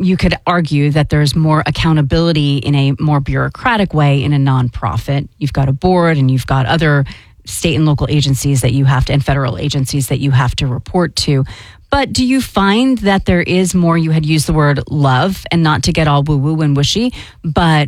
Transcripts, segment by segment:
you could argue that there's more accountability in a more bureaucratic way in a nonprofit. You've got a board and you've got other state and local agencies that you have to, and federal agencies that you have to report to. But do you find that there is more, you had used the word love, and not to get all woo-woo and mushy, but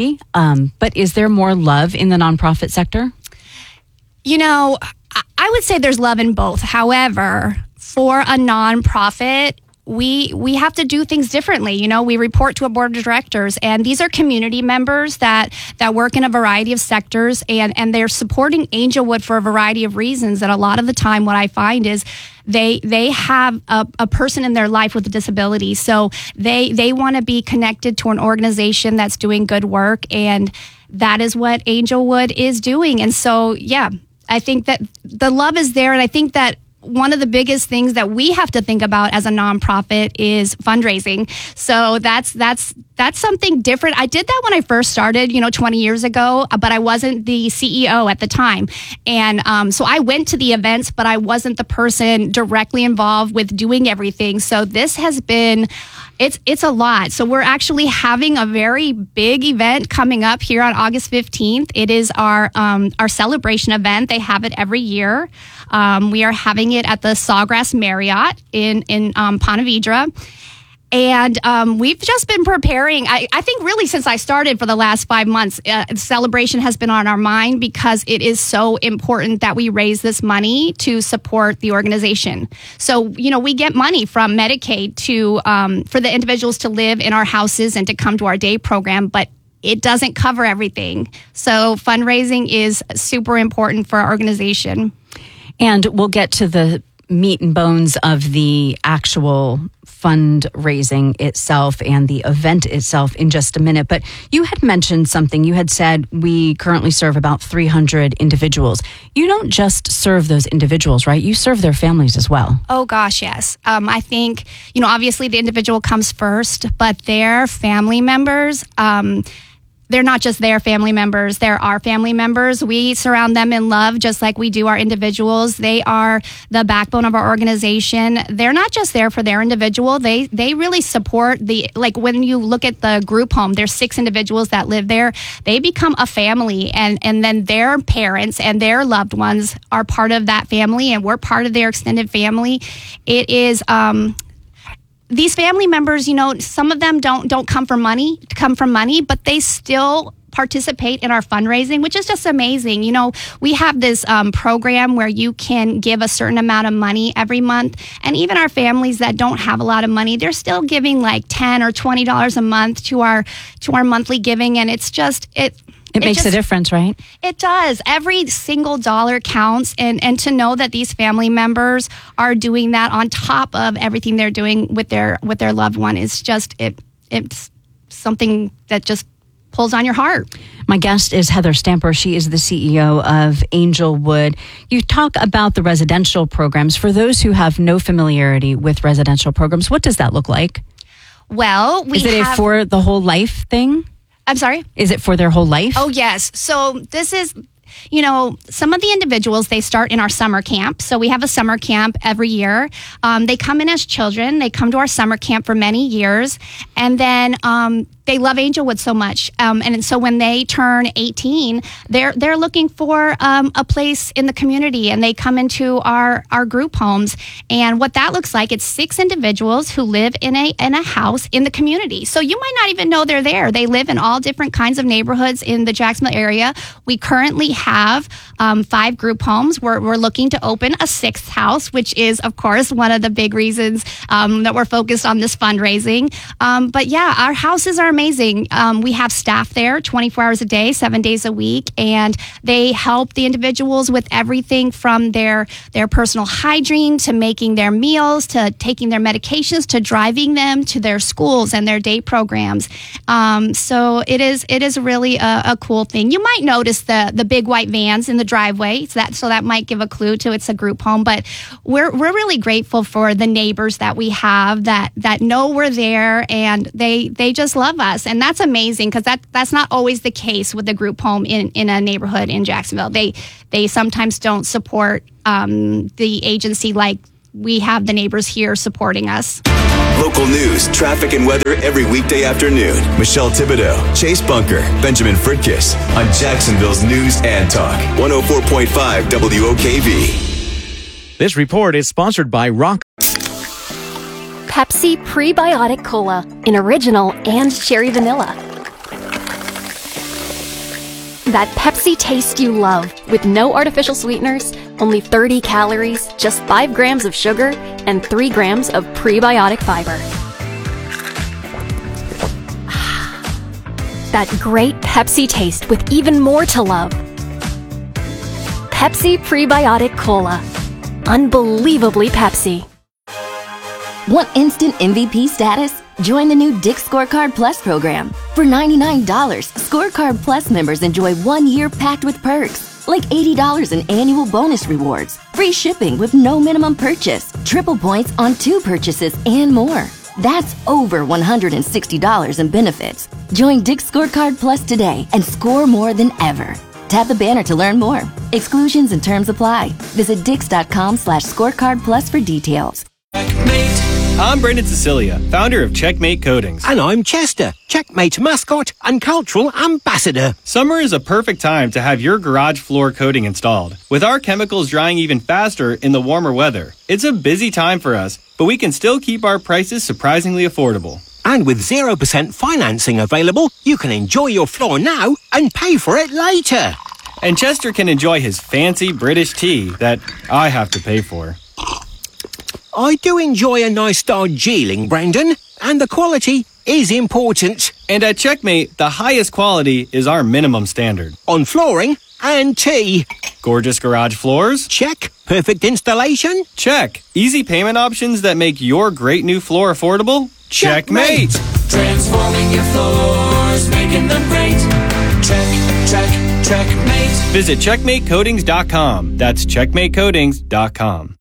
is there more love in the nonprofit sector? You know, I would say there's love in both. However, for a nonprofit, we have to do things differently. You know, we report to a board of directors, and these are community members that work in a variety of sectors, and they're supporting Angelwood for a variety of reasons. And a lot of the time, what I find is they have a person in their life with a disability, so they want to be connected to an organization that's doing good work, and that is what Angelwood is doing. And so, yeah, I think that the love is there, and I think that one of the biggest things that we have to think about as a nonprofit is fundraising. So that's something different. I did that when I first started, 20 years ago, but I wasn't the CEO at the time. And so I went to the events, but I wasn't the person directly involved with doing everything. So this has been, it's a lot. So we're actually having a very big event coming up here on August 15th. It is our celebration event. They have it every year. We are having it at the Sawgrass Marriott in Ponte Vedra. And we've just been preparing. I think really since I started for the last 5 months, celebration has been on our mind because it is so important that we raise this money to support the organization. So, we get money from Medicaid for the individuals to live in our houses and to come to our day program, but it doesn't cover everything. So fundraising is super important for our organization. And we'll get to the meat and bones of the actual fundraising itself and the event itself in just a minute. But you had mentioned something. You had said we currently serve about 300 individuals. You don't just serve those individuals, right? You serve their families as well. Oh, gosh, yes. I think, obviously the individual comes first, but their family members, they're not just their family members, they're our family members. We surround them in love just like we do our individuals. They are the backbone of our organization. They're not just there for their individual. They really support when you look at the group home, there's 6 individuals that live there. They become a family, and then their parents and their loved ones are part of that family, and we're part of their extended family. It is, these family members, some of them don't come from money, but they still participate in our fundraising, which is just amazing. We have this program where you can give a certain amount of money every month, and even our families that don't have a lot of money, they're still giving like $10 or $20 a month to our monthly giving, and it's just It makes a difference, right? It does. Every single dollar counts. And to know that these family members are doing that on top of everything they're doing with their loved one is just, it's something that just pulls on your heart. My guest is Heather Stamper. She is the CEO of Angelwood. You talk about the residential programs. For those who have no familiarity with residential programs, what does that look like? Well, is it a for the whole life thing? I'm sorry? Is it for their whole life? Oh, yes. So this is, some of the individuals, they start in our summer camp. So we have a summer camp every year. They come in as children. They come to our summer camp for many years. And then they love Angelwood so much. And so when they turn 18, they're looking for a place in the community, and they come into our group homes. And what that looks like, it's 6 individuals who live in a house in the community. So you might not even know they're there. They live in all different kinds of neighborhoods in the Jacksonville area. We currently have 5 group homes. We're looking to open a 6th house, which is, of course, one of the big reasons that we're focused on this fundraising. But yeah, our houses are amazing. We have staff there 24 hours a day, 7 days a week, and they help the individuals with everything from their personal hygiene to making their meals to taking their medications to driving them to their schools and their day programs. So it is really a cool thing. You might notice the big white vans in the driveway, so that might give a clue to it's a group home. But we're really grateful for the neighbors that we have that know we're there, and they just love us. And that's amazing, because that's not always the case with the group home in a neighborhood in Jacksonville. They sometimes don't support the agency like we have the neighbors here supporting us. Local news, traffic, and weather every weekday afternoon. Michelle Thibodeau, Chase Bunker, Benjamin Fritkiss on Jacksonville's News and Talk. 104.5 WOKV. This report is sponsored by Rock. Pepsi Prebiotic Cola in original and cherry vanilla. That Pepsi taste you love with no artificial sweeteners, only 30 calories, just 5 grams of sugar, and 3 grams of prebiotic fiber. That great Pepsi taste with even more to love. Pepsi Prebiotic Cola. Unbelievably Pepsi. Want instant MVP status? Join the new Dick's Scorecard Plus program. For $99, Scorecard Plus members enjoy 1 year packed with perks, like $80 in annual bonus rewards, free shipping with no minimum purchase, triple points on 2 purchases, and more. That's over $160 in benefits. Join Dick's Scorecard Plus today and score more than ever. Tap the banner to learn more. Exclusions and terms apply. Visit dix.com/scorecard plus for details. I'm Brendan Cecilia, founder of Checkmate Coatings. And I'm Chester, Checkmate mascot and cultural ambassador. Summer is a perfect time to have your garage floor coating installed. With our chemicals drying even faster in the warmer weather, it's a busy time for us, but we can still keep our prices surprisingly affordable. And with 0% financing available, you can enjoy your floor now and pay for it later. And Chester can enjoy his fancy British tea that I have to pay for. I do enjoy a nice Darjeeling, Brendan, and the quality is important. And at Checkmate, the highest quality is our minimum standard. On flooring and tea. Gorgeous garage floors? Check. Perfect installation? Check. Easy payment options that make your great new floor affordable? Checkmate! Transforming your floors, making them great. Checkmate. Visit checkmatecoatings.com. That's checkmatecoatings.com.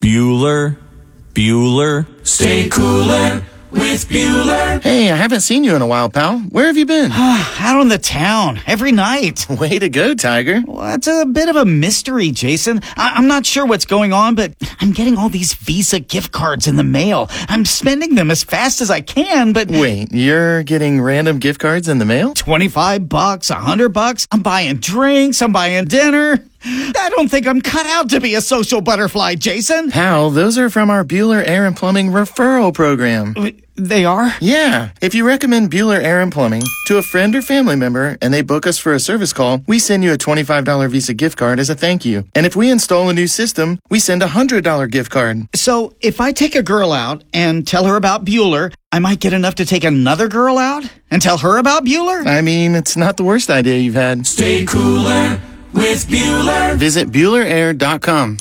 Bueller. Stay cooler with Bueller. Hey, I haven't seen you in a while, pal. Where have you been? Out on the town, every night. Way to go, Tiger. Well, it's a bit of a mystery, Jason. I'm not sure what's going on, but I'm getting all these Visa gift cards in the mail. I'm spending them as fast as I can, but... Wait, you're getting random gift cards in the mail? $25, $100. I'm buying drinks, I'm buying dinner. I don't think I'm cut out to be a social butterfly, Jason. Pal, those are from our Bueller Air and Plumbing referral program. They are? Yeah. If you recommend Bueller Air and Plumbing to a friend or family member and they book us for a service call, we send you a $25 Visa gift card as a thank you. And if we install a new system, we send a $100 gift card. So if I take a girl out and tell her about Bueller, I might get enough to take another girl out and tell her about Bueller? I mean, it's not the worst idea you've had. Stay cooler with Bueller. Visit BuellerAir.com.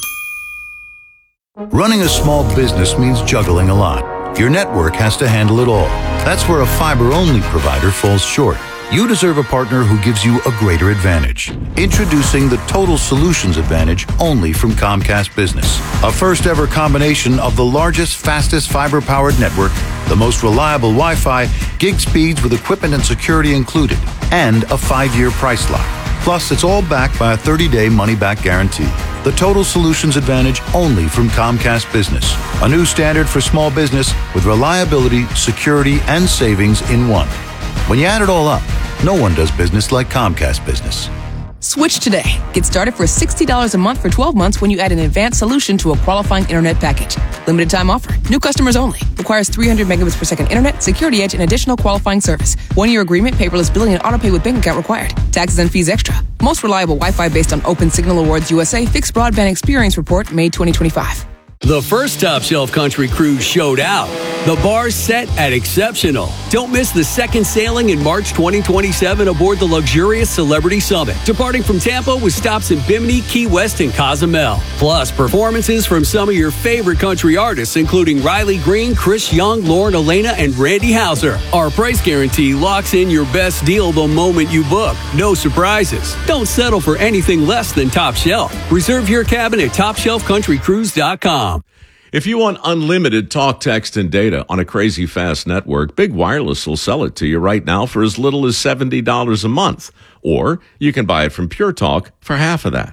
Running a small business means juggling a lot. Your network has to handle it all. That's where a fiber-only provider falls short. You deserve a partner who gives you a greater advantage. Introducing the Total Solutions Advantage only from Comcast Business. A first-ever combination of the largest, fastest fiber-powered network, the most reliable Wi-Fi, gig speeds with equipment and security included, and a 5-year price lock. Plus, it's all backed by a 30-day money-back guarantee. The Total Solutions Advantage only from Comcast Business. A new standard for small business with reliability, security, and savings in one. When you add it all up, no one does business like Comcast Business. Switch today. Get started for $60 a month for 12 months when you add an advanced solution to a qualifying internet package. Limited time offer. New customers only. Requires 300 megabits per second internet, security edge, and additional qualifying service. 1-year agreement, paperless billing, and autopay with bank account required. Taxes and fees extra. Most reliable Wi-Fi based on Open Signal Awards USA Fixed Broadband Experience Report, May 2025. The first Top Shelf Country Cruise showed out. The bar's set at exceptional. Don't miss the second sailing in March 2027 aboard the luxurious Celebrity Summit, departing from Tampa with stops in Bimini, Key West, and Cozumel. Plus, performances from some of your favorite country artists, including Riley Green, Chris Young, Lauren Elena, and Randy Houser. Our price guarantee locks in your best deal the moment you book. No surprises. Don't settle for anything less than Top Shelf. Reserve your cabin at TopShelfCountryCruise.com. If you want unlimited talk, text, and data on a crazy fast network, Big Wireless will sell it to you right now for as little as $70 a month. Or you can buy it from Pure Talk for half of that.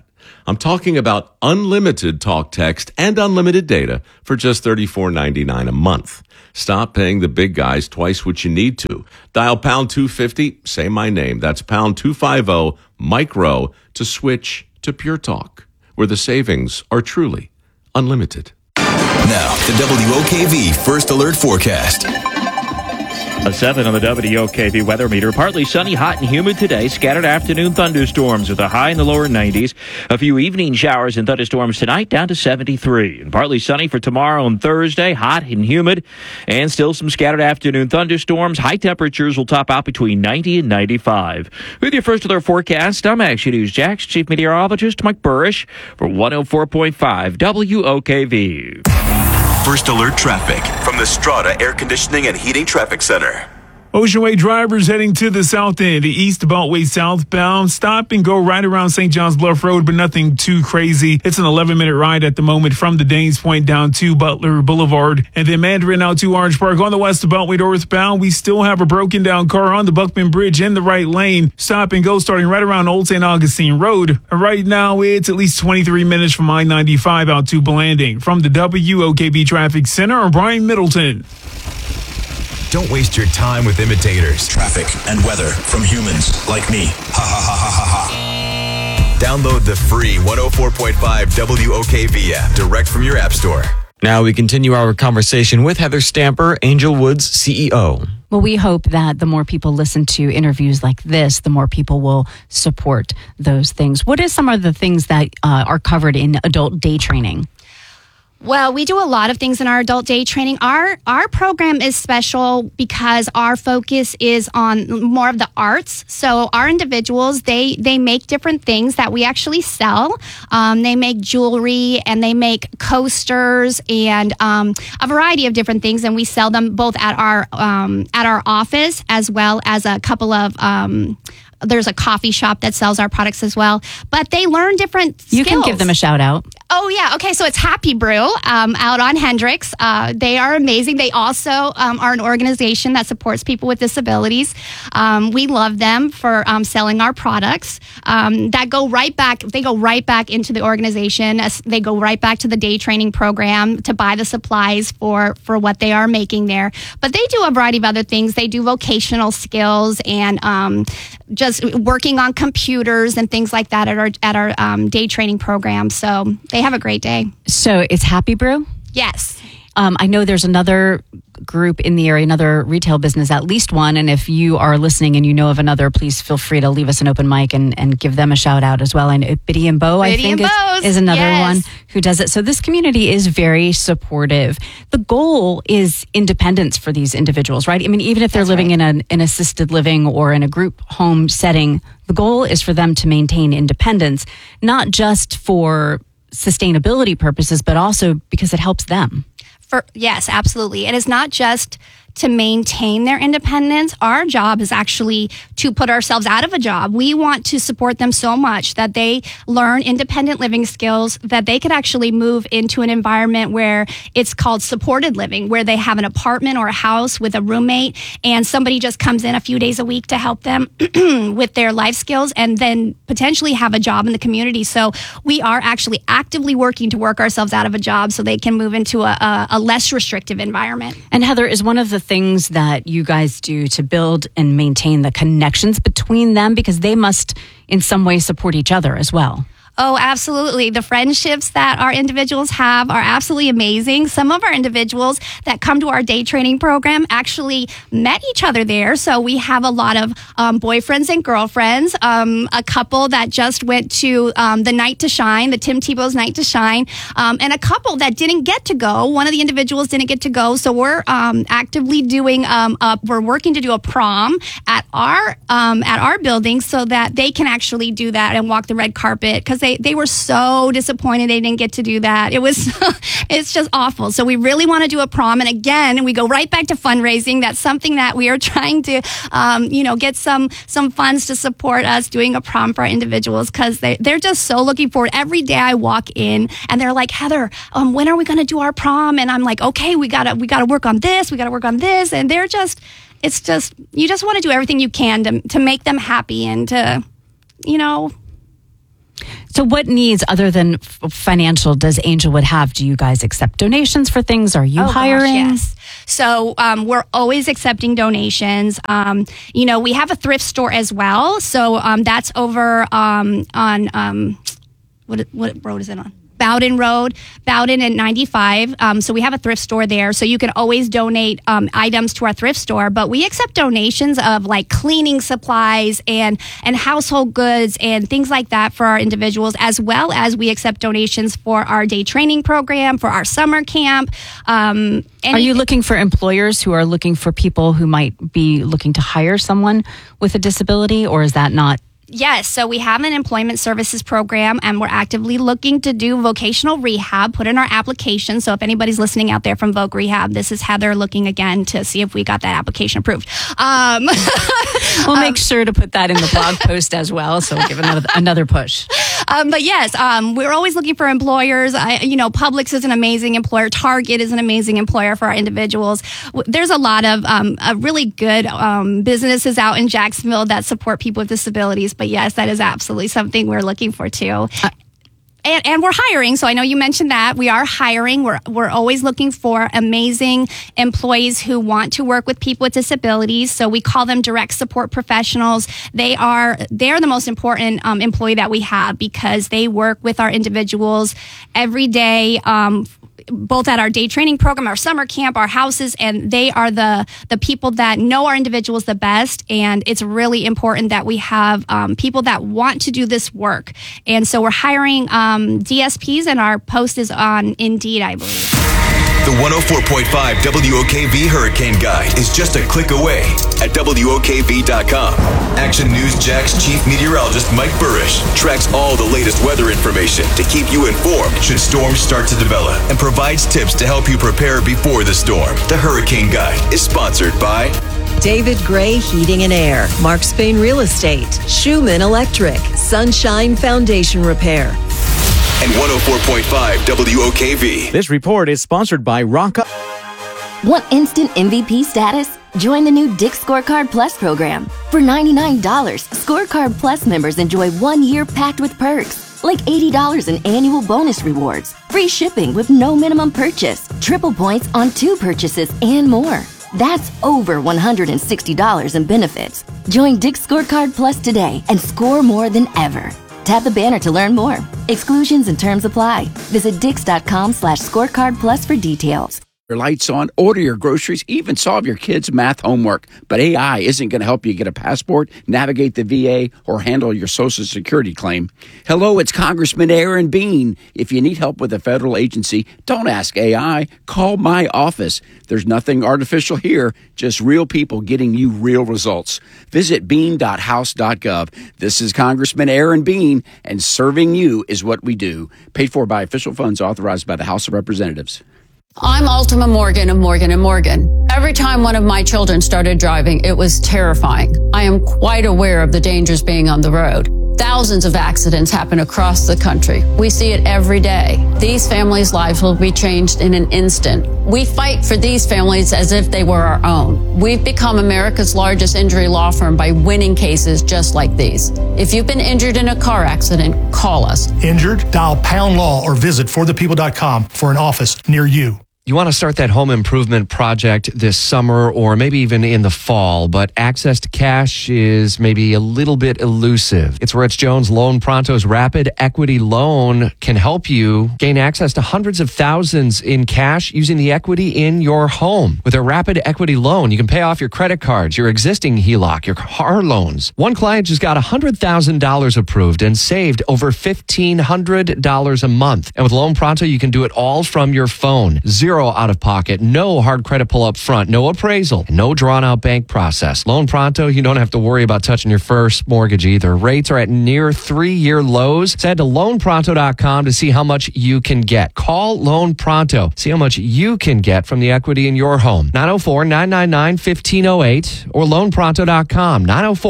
I'm talking about unlimited talk, text, and unlimited data for just $34.99 a month. Stop paying the big guys twice what you need to. Dial pound 250, say my name. That's pound 250 micro to switch to Pure Talk, where the savings are truly unlimited. Now, the WOKV First Alert Forecast. A 7 on the WOKV weather meter. Partly sunny, hot and humid today. Scattered afternoon thunderstorms with a high in the lower 90s. A few evening showers and thunderstorms tonight down to 73. And partly sunny for tomorrow and Thursday. Hot and humid. And still some scattered afternoon thunderstorms. High temperatures will top out between 90 and 95. With your First Alert Forecast, I'm Action News Jax Chief Meteorologist Mike Burrish for 104.5 WOKV. First Alert Traffic from the Strata Air Conditioning and Heating Traffic Center. Ocean Way drivers heading to the south end, the east Beltway southbound. Stop and go right around St. John's Bluff Road, but nothing too crazy. It's an 11-minute ride at the moment from the Danes Point down to Butler Boulevard. And then Mandarin out to Orange Park on the west Beltway northbound. We still have a broken down car on the Buckman Bridge in the right lane. Stop and go starting right around Old St. Augustine Road. And right now, it's at least 23 minutes from I-95 out to Blanding. From the WOKB Traffic Center, I'm Brian Middleton. Don't waste your time with imitators. Traffic and weather from humans like me. Ha ha ha ha ha ha. Download the free 104.5 WOKV app direct from your app store. Now we continue our conversation with Heather Stamper, Angel Woods CEO. Well, we hope that the more people listen to interviews like this, the more people will support those things. What is some of the things that are covered in adult day training? Well, we do a lot of things in our adult day training. Our program is special because our focus is on more of the arts. So our individuals, they make different things that we actually sell. They make jewelry and they make coasters and a variety of different things, and we sell them both at our office as well as a couple of. There's a coffee shop that sells our products as well, but they learn different skills. You can give them a shout out. Oh, yeah. Okay. So it's Happy Brew out on Hendricks. They are amazing. They also are an organization that supports people with disabilities. We love them for selling our products that go right back. They go right back into the organization. They go right back to the day training program to buy the supplies for what they are making there. But they do a variety of other things. They do vocational skills and just working on computers and things like that at our day training program. So they have a great day. So it's Happy Brew? Yes. I know there's another group in the area, another retail business, at least one. And if you are listening and you know of another, please feel free to leave us an open mic and give them a shout out as well. And Biddy and Bo, I think, is another one who does it. So this community is very supportive. The goal is independence for these individuals, right? I mean, even if they're living in an assisted living or in a group home setting, the goal is for them to maintain independence, not just for sustainability purposes, but also because it helps them. Yes, absolutely. It is not just to maintain their independence. Our job is actually to put ourselves out of a job. We want to support them so much that they learn independent living skills, that they could actually move into an environment where it's called supported living, where they have an apartment or a house with a roommate and somebody just comes in a few days a week to help them with their life skills and then potentially have a job in the community. So we are actually actively working to work ourselves out of a job so they can move into a less restrictive environment. And Heather, is one of the things that you guys do to build and maintain the connections between them, because they must in some way support each other as well? Oh, absolutely. The friendships that our individuals have are absolutely amazing. Some of our individuals that come to our day training program actually met each other there. So we have a lot of boyfriends and girlfriends, a couple that just went to the Night to Shine, the Tim Tebow's Night to Shine, and a couple that didn't get to go. One of the individuals didn't get to go. So we're actively doing, we're working to do a prom at our building so that they can actually do that and walk the red carpet, because they were so disappointed they didn't get to do that. It's just awful. So we really want to do a prom. And again, we go right back to fundraising. That's something that we are trying to, get some funds to support us doing a prom for our individuals, because they're just so looking forward. Every day I walk in and they're like, Heather, when are we going to do our prom? And I'm like, okay, we gotta work on this. We gotta work on this. And you just want to do everything you can to make them happy and to, So So what needs other than financial does Angelwood have? Do you guys accept donations for things? Are you hiring? Gosh, yes. So we're always accepting donations. We have a thrift store as well. So that's over on what road is it on? Bowden Road, Bowden at 95. So we have a thrift store there. So you can always donate items to our thrift store. But we accept donations of like cleaning supplies and household goods and things like that for our individuals, as well as we accept donations for our day training program, for our summer camp. Are you looking for employers who are looking for people who might be looking to hire someone with a disability, or is that not? Yes, so we have an employment services program, and we're actively looking to do vocational rehab, put in our application. So if anybody's listening out there from Voc Rehab, this is Heather looking again to see if we got that application approved. We'll make sure to put that in the blog post as well, so we'll give another push. But yes, we're always looking for employers. Publix is an amazing employer. Target is an amazing employer for our individuals. There's a lot of really good businesses out in Jacksonville that support people with disabilities. But yes, that is absolutely something we're looking for too. And we're hiring. So I know you mentioned that. We are hiring. We're always looking for amazing employees who want to work with people with disabilities. So we call them direct support professionals. They're the most important employee that we have, because they work with our individuals every day, both at our day training program, our summer camp, our houses, and they are the people that know our individuals the best. And it's really important that we have people that want to do this work. And so we're hiring DSPs, and our post is on Indeed, I believe. The 104.5 WOKV Hurricane Guide is just a click away at WOKV.com. Action News Jack's chief meteorologist Mike Burrish tracks all the latest weather information to keep you informed should storms start to develop, and provides tips to help you prepare before the storm. The Hurricane Guide is sponsored by David Gray Heating and Air, Mark Spain Real Estate, Schumann Electric, Sunshine Foundation Repair, and 104.5 WOKV. This report is sponsored by Rocka. Want instant MVP status? Join the new Dick's Scorecard Plus program. For $99, Scorecard Plus members enjoy 1 year packed with perks, like $80 in annual bonus rewards, free shipping with no minimum purchase, triple points on 2 purchases, and more. That's over $160 in benefits. Join Dick's Scorecard Plus today and score more than ever. Tap the banner to learn more. Exclusions and terms apply. Visit Dix.com/scorecard plus for details. Your lights on, order your groceries, even solve your kids' math homework. But AI isn't going to help you get a passport, navigate the VA, or handle your Social Security claim. Hello, it's Congressman Aaron Bean. If you need help with a federal agency, don't ask AI. Call my office. There's nothing artificial here, just real people getting you real results. Visit bean.house.gov. This is Congressman Aaron Bean, and serving you is what we do. Paid for by official funds authorized by the House of Representatives. I'm Ultima Morgan of Morgan & Morgan. Every time one of my children started driving, it was terrifying. I am quite aware of the dangers being on the road. Thousands of accidents happen across the country. We see it every day. These families' lives will be changed in an instant. We fight for these families as if they were our own. We've become America's largest injury law firm by winning cases just like these. If you've been injured in a car accident, call us. Injured? Dial Pound Law or visit forthepeople.com for an office near you. You want to start that home improvement project this summer or maybe even in the fall, but access to cash is maybe a little bit elusive. It's Rich Jones. Loan Pronto's Rapid Equity Loan can help you gain access to hundreds of thousands in cash using the equity in your home. With a Rapid Equity Loan, you can pay off your credit cards, your existing HELOC, your car loans. One client just got $100,000 approved and saved over $1,500 a month. And with Loan Pronto, you can do it all from your phone. Zero out of pocket, no hard credit pull up front, no appraisal, no drawn out bank process. Loan Pronto, you don't have to worry about touching your first mortgage either. Rates are at near 3-year lows. Head to loanpronto.com to see how much you can get. Call Loan Pronto. See how much you can get from the equity in your home. 904-999-1508 or loanpronto.com.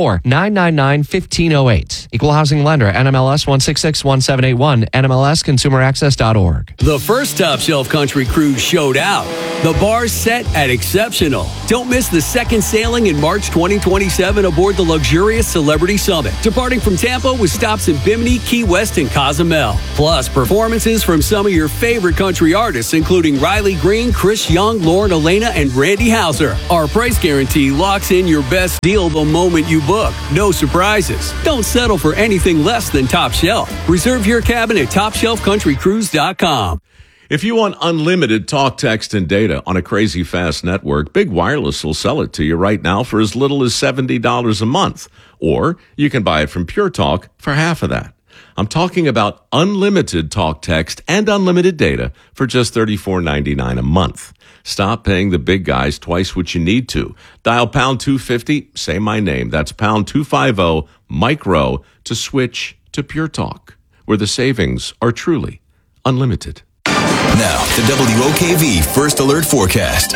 904-999-1508. Equal housing lender, NMLS 1661781, NMLSconsumeraccess.org. The first Top Shelf Country Cruise show showed out. The bar's set at Exceptional. Don't miss the second sailing in March 2027 aboard the luxurious Celebrity Summit, departing from Tampa with stops in Bimini, Key West, and Cozumel. Plus, performances from some of your favorite country artists, including Riley Green, Chris Young, Lauren Elena, and Randy Houser. Our price guarantee locks in your best deal the moment you book. No surprises. Don't settle for anything less than top shelf. Reserve your cabin at TopShelfCountryCruise.com. If you want unlimited talk, text, and data on a crazy fast network, Big Wireless will sell it to you right now for as little as $70 a month. Or you can buy it from Pure Talk for half of that. I'm talking about unlimited talk, text, and unlimited data for just $34.99 a month. Stop paying the big guys twice what you need to. Dial pound 250, say my name. That's pound 250, micro, to switch to Pure Talk, where the savings are truly unlimited. Now, the WOKV First Alert Forecast.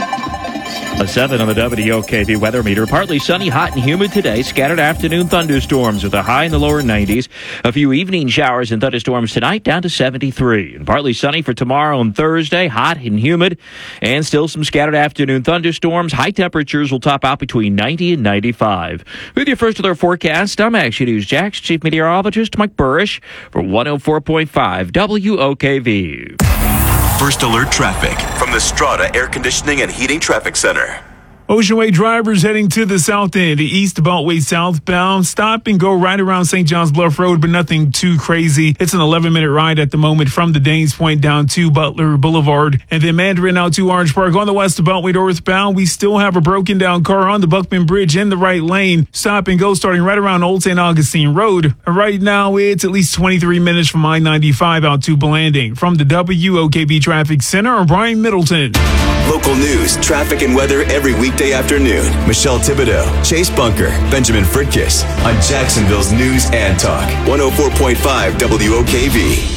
A 7 on the WOKV weather meter. Partly sunny, hot and humid today. Scattered afternoon thunderstorms with a high in the lower 90s. A few evening showers and thunderstorms tonight down to 73. And partly sunny for tomorrow and Thursday. Hot and humid. And still some scattered afternoon thunderstorms. High temperatures will top out between 90 and 95. With your First Alert Forecast, I'm Action News Jax Chief Meteorologist Mike Burrish for 104.5 WOKV. First Alert Traffic from the Strata Air Conditioning and Heating Traffic Center. Ocean Way drivers heading to the south end, the east Beltway southbound. Stop and go right around St. John's Bluff Road, but nothing too crazy. It's an 11-minute ride at the moment from the Danes Point down to Butler Boulevard, and then Mandarin out to Orange Park. On the west Beltway northbound, we still have a broken down car on the Buckman Bridge in the right lane. Stop and go starting right around Old St. Augustine Road. Right now, it's at least 23 minutes from I-95 out to Blanding. From the WOKV Traffic Center, I'm Brian Middleton. Local news, traffic, and weather every weekday afternoon. Michelle Thibodeau, Chase Bunker, Benjamin Fritkiss on Jacksonville's News and Talk. 104.5 WOKV.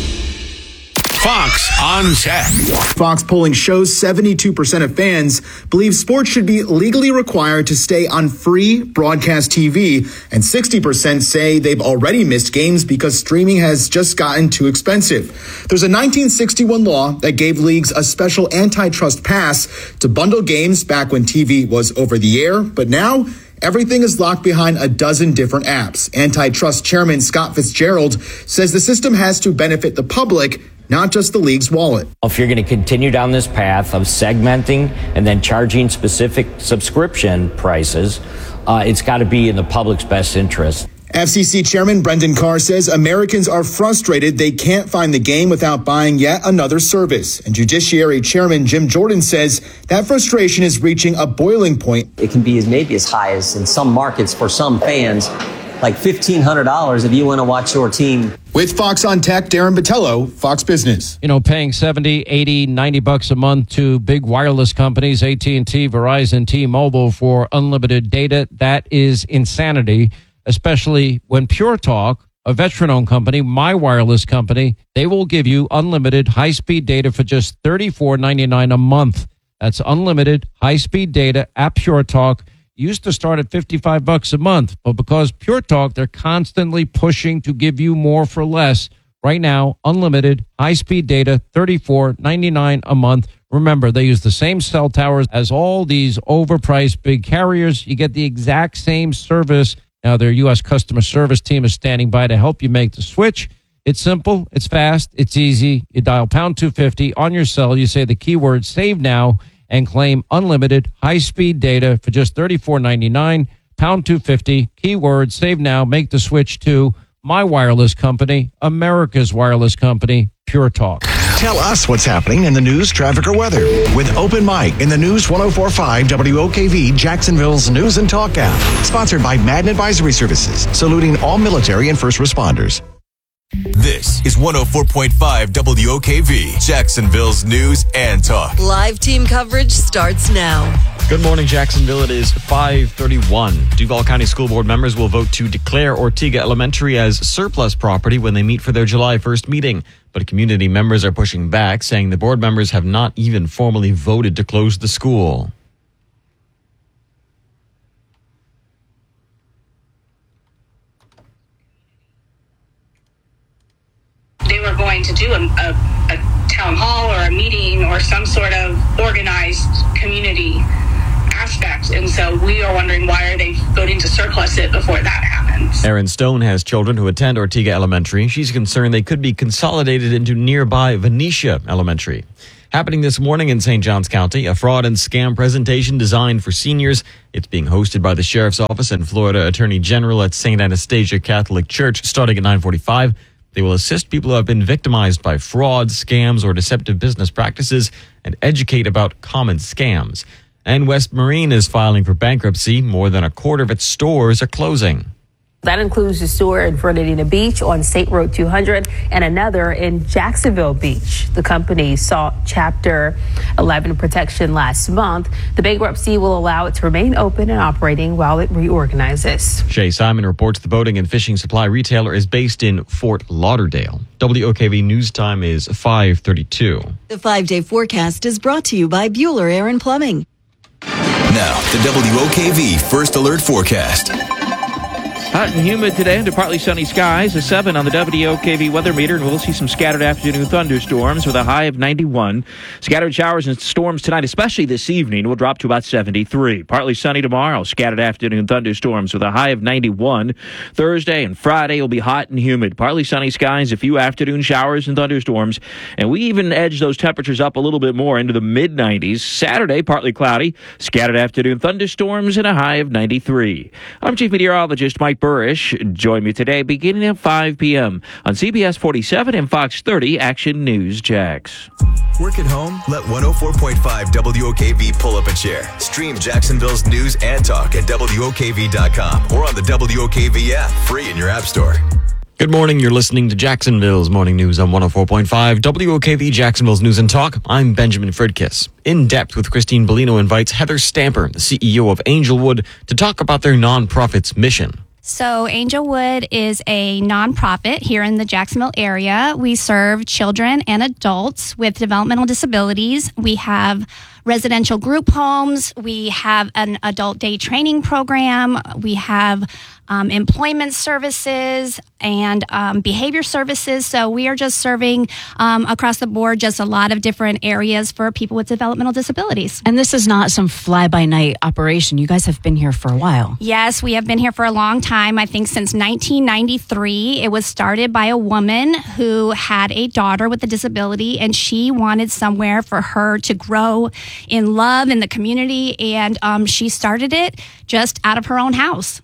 Fox on Tech. Fox polling shows 72% of fans believe sports should be legally required to stay on free broadcast TV, and 60% say they've already missed games because streaming has just gotten too expensive. There's a 1961 law that gave leagues a special antitrust pass to bundle games back when TV was over the air, but now everything is locked behind a dozen different apps. Antitrust Chairman Scott Fitzgerald says the system has to benefit the public, not just the league's wallet. If you're going to continue down this path of segmenting and then charging specific subscription prices, it's got to be in the public's best interest. FCC Chairman Brendan Carr says Americans are frustrated they can't find the game without buying yet another service. And Judiciary Chairman Jim Jordan says that frustration is reaching a boiling point. It can be maybe as high as in some markets for some fans, like $1,500 if you want to watch your team. With Fox on Tech, Darren Botello, Fox Business. You know, paying $70, $80, $90 a month to big wireless companies, AT&T, Verizon, T-Mobile for unlimited data, that is insanity, especially when Pure Talk, a veteran-owned company, my wireless company, they will give you unlimited high-speed data for just $34.99 a month. That's unlimited high-speed data at Pure Talk. Used to start at $55 a month, but because Pure Talk, they're constantly pushing to give you more for less. Right now, unlimited high-speed data, $34.99 a month. Remember, they use the same cell towers as all these overpriced big carriers. You get the exact same service. Now, their U.S. customer service team is standing by to help you make the switch. It's simple, it's fast, it's easy. You dial pound 250 on your cell. You say the keyword save now and claim unlimited high-speed data for just $34.99, pound 250, keyword save now, make the switch to my wireless company, America's wireless company, Pure Talk. Tell us what's happening in the news, traffic, or weather with Open Mic in the News 104.5 WOKV Jacksonville's News and Talk app. Sponsored by Madden Advisory Services, saluting all military and first responders. This is 104.5 WOKV, Jacksonville's News and Talk. Live team coverage starts now. Good morning, Jacksonville. It is 5:31. Duval County School Board members will vote to declare Ortega Elementary as surplus property when they meet for their July 1st meeting. But community members are pushing back, saying the board members have not even formally voted to close the school. They were going to do a a town hall or a meeting or some sort of organized community aspect. And so we are wondering, why are they voting to surplus it before that happens? Erin Stone has children who attend Ortega Elementary. She's concerned they could be consolidated into nearby Venetia Elementary. Happening this morning in St. Johns County, a fraud and scam presentation designed for seniors. It's being hosted by the Sheriff's Office and Florida Attorney General at St. Anastasia Catholic Church starting at 9:45. They will assist people who have been victimized by fraud, scams, or deceptive business practices and educate about common scams. And West Marine is filing for bankruptcy. More than a quarter of its stores are closing. That includes the store in Fernandina Beach on State Road 200 and another in Jacksonville Beach. The company sought Chapter 11 protection last month. The bankruptcy will allow it to remain open and operating while it reorganizes. Shay Simon reports the boating and fishing supply retailer is based in Fort Lauderdale. WOKV News Time is 5:32. The 5-day forecast is brought to you by Bueller Air and Plumbing. Now, the WOKV First Alert Forecast. Hot and humid today under partly sunny skies. A 7 on the WOKV weather meter, and we'll see some scattered afternoon thunderstorms with a high of 91. Scattered showers and storms tonight, especially this evening, will drop to about 73. Partly sunny tomorrow. Scattered afternoon thunderstorms with a high of 91. Thursday and Friday will be hot and humid. Partly sunny skies, a few afternoon showers and thunderstorms. And we even edge those temperatures up a little bit more into the mid-90s. Saturday, partly cloudy. Scattered afternoon thunderstorms and a high of 93. I'm Chief Meteorologist Mike Burrish. Join me today beginning at 5 p.m. on CBS 47 and Fox 30 Action News Jax. Work at home? Let 104.5 WOKV pull up a chair. Stream Jacksonville's news and talk at WOKV.com or on the WOKV app, free in your app store. Good morning. You're listening to Jacksonville's Morning News on 104.5 WOKV, Jacksonville's News and Talk. I'm Benjamin Fridkiss. In Depth with Christine Bellino invites Heather Stamper, the CEO of Angelwood, to talk about their nonprofit's mission. So Angelwood is a nonprofit here in the Jacksonville area. We serve children and adults with developmental disabilities. We have residential group homes. We have an adult day training program. We have employment services and behavior services. So we are just serving across the board just a lot of different areas for people with developmental disabilities. And this is not some fly-by-night operation. You guys have been here for a while. Yes, we have been here for a long time. I think since 1993. It was started by a woman who had a daughter with a disability, and she wanted somewhere for her to grow in love in the community, and she started it just out of her own house.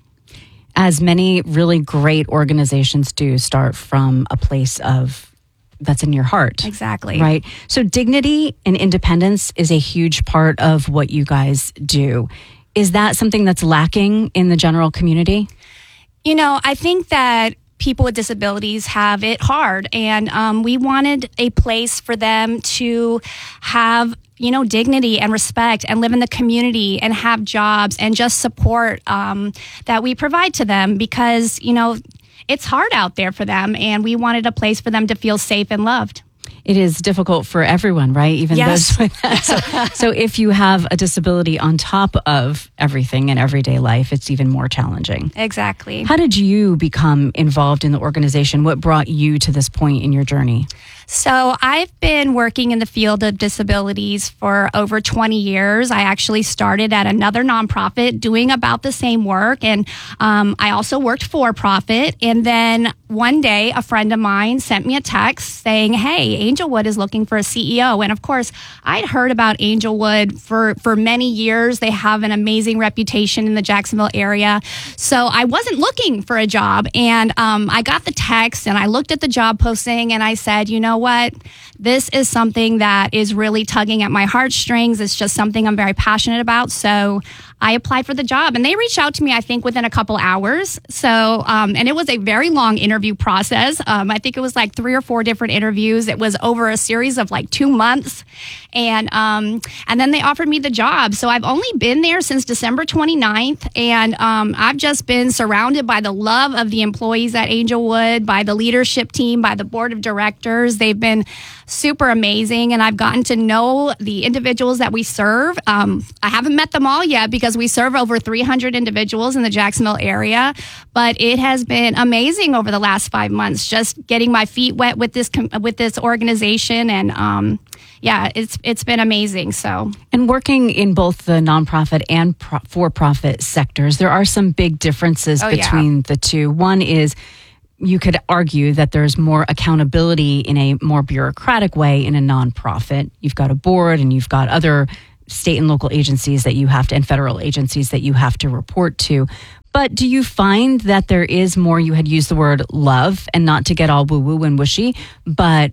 As many really great organizations do, start from a place of that's in your heart. Exactly. Right. So dignity and independence is a huge part of what you guys do. Is that something that's lacking in the general community? You know, I think that people with disabilities have it hard, and we wanted a place for them to have, you know, dignity and respect and live in the community and have jobs and just support that we provide to them, because, you know, it's hard out there for them, and we wanted a place for them to feel safe and loved. It is difficult for everyone, right? Even yes. those with that. So if you have a disability on top of everything in everyday life, it's even more challenging. Exactly. How did you become involved in the organization? What brought you to this point in your journey? So I've been working in the field of disabilities for over 20 years. I actually started at another nonprofit doing about the same work. And I also worked for profit. And then one day, a friend of mine sent me a text saying, hey, Angelwood is looking for a CEO. And of course, I'd heard about Angelwood for many years. They have an amazing reputation in the Jacksonville area. So I wasn't looking for a job. And I got the text and I looked at the job posting and I said, you know what? This is something that is really tugging at my heartstrings. It's just something I'm very passionate about. So I applied for the job, and they reached out to me, I think, within a couple hours. So, and it was a very long interview process. I think it was like 3 or 4 different interviews. It was over a series of like 2 months. And then they offered me the job. So I've only been there since December 29th. And I've just been surrounded by the love of the employees at Angelwood, by the leadership team, by the board of directors. They've been super amazing, and I've gotten to know the individuals that we serve. I haven't met them all yet because we serve over 300 individuals in the Jacksonville area, but it has been amazing over the last 5 months, just getting my feet wet with this organization organization, and yeah, it's been amazing. So, and working in both the nonprofit and for-profit sectors, there are some big differences between the two. One is, you could argue that there's more accountability in a more bureaucratic way in a nonprofit. You've got a board and you've got other state and local agencies that you have to, and federal agencies that you have to report to. But do you find that there is more, you had used the word love, and not to get all woo-woo and mushy, but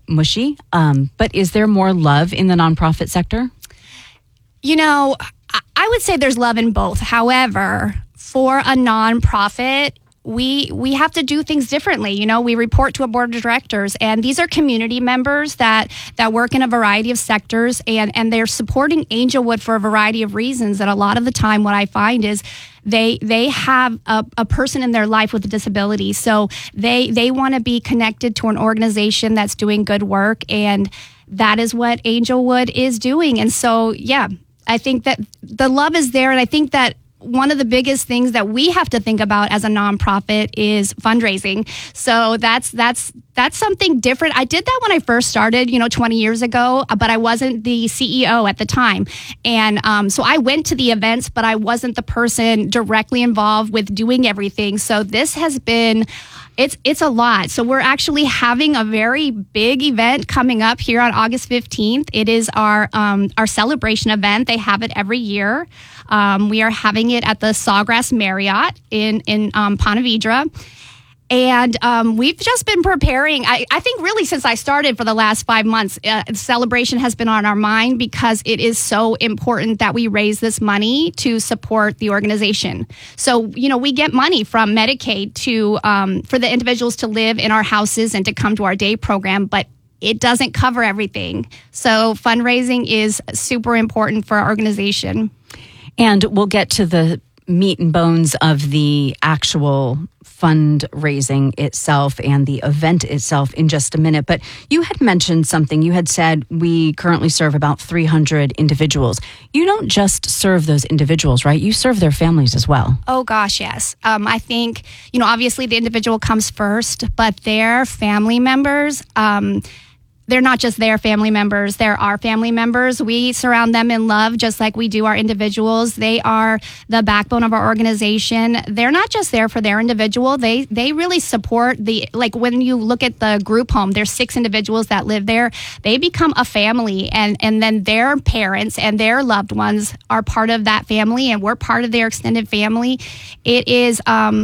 is there more love in the nonprofit sector? You know, I would say there's love in both. However, for a nonprofit, we have to do things differently. You know, we report to a board of directors, and these are community members that work in a variety of sectors, and they're supporting Angelwood for a variety of reasons. And a lot of the time, what I find is they have a person in their life with a disability, so they want to be connected to an organization that's doing good work, and that is what Angelwood is doing. And so, yeah, I think that the love is there, and I think that one of the biggest things that we have to think about as a nonprofit is fundraising. So that's something different. I did that when I first started, 20 years ago, but I wasn't the CEO at the time. And so I went to the events, but I wasn't the person directly involved with doing everything. So this has been... It's a lot. So we're actually having a very big event coming up here on August 15th. It is our celebration event. They have it every year. We are having it at the Sawgrass Marriott in Ponte Vedra. And we've just been preparing. I think really since I started for the last 5 months, celebration has been on our mind because it is so important that we raise this money to support the organization. So, we get money from Medicaid for the individuals to live in our houses and to come to our day program, but it doesn't cover everything. So fundraising is super important for our organization. And we'll get to the meat and bones of the actual fundraising itself and the event itself in just a minute. But you had mentioned something. You had said we currently serve about 300 individuals. You don't just serve those individuals, right? You serve their families as well. Oh, gosh, yes. I think, obviously the individual comes first, but their family members, they're not just their family members, they're our family members. We surround them in love just like we do our individuals. They are the backbone of our organization. They're not just there for their individual. They really support when you look at the group home, there's 6 individuals that live there. They become a family, and then their parents and their loved ones are part of that family, and we're part of their extended family. It is...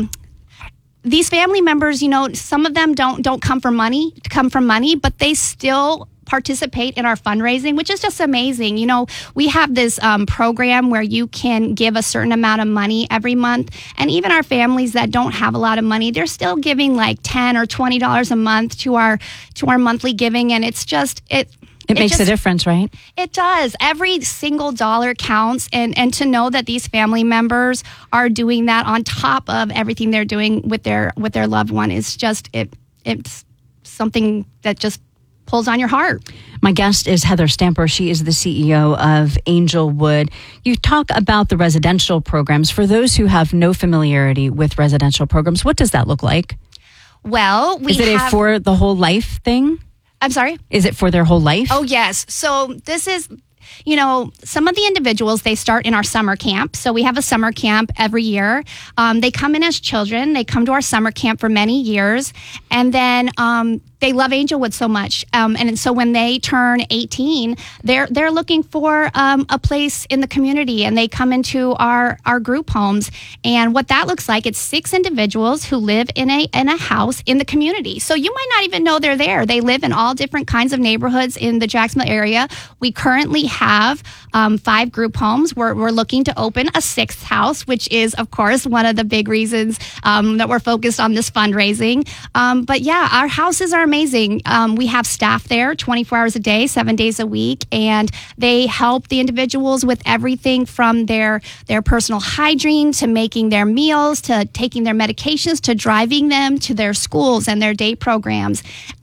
These family members, some of them don't come from money, but they still participate in our fundraising, which is just amazing. We have this program where you can give a certain amount of money every month, and even our families that don't have a lot of money, they're still giving like $10 or $20 a month to our monthly giving, and it's just It makes a difference, right? It does. Every single dollar counts, and to know that these family members are doing that on top of everything they're doing with their loved one is just it's something that just pulls on your heart. My guest is Heather Stamper. She is the CEO of Angelwood. You talk about the residential programs. For those who have no familiarity with residential programs, what does that look like? Well, is it a for the whole life thing? I'm sorry? Is it for their whole life? Oh, yes. So this is, some of the individuals, they start in our summer camp. So we have a summer camp every year. They come in as children. They come to our summer camp for many years. And then they love Angelwood so much. And so when they turn 18, they're looking for a place in the community, and they come into our group homes. And what that looks like, it's 6 individuals who live in a house in the community. So you might not even know they're there. They live in all different kinds of neighborhoods in the Jacksonville area. We currently have 5 group homes. We're looking to open a 6th house, which is, of course, one of the big reasons that we're focused on this fundraising. But yeah, our houses are amazing. We have staff there 24 hours a day, 7 days a week, and they help the individuals with everything from their personal hygiene to making their meals to taking their medications to driving them to their schools and their day programs.